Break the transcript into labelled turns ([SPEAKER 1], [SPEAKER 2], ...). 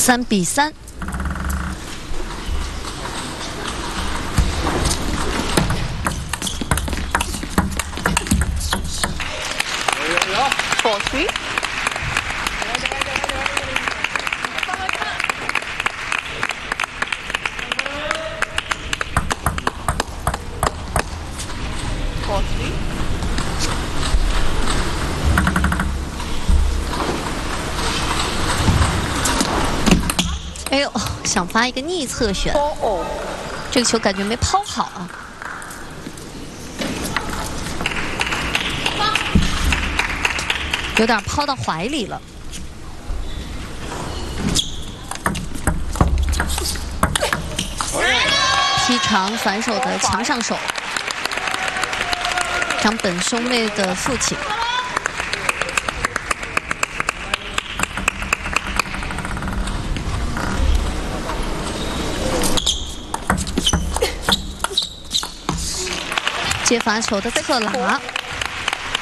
[SPEAKER 1] 3比3。
[SPEAKER 2] 4-3.
[SPEAKER 1] 哎呦，想发一个逆侧旋，这个球感觉没抛好啊。 有点抛到怀里了。踢长反手的强上手，张本兄妹的父亲。接发球的侧拿。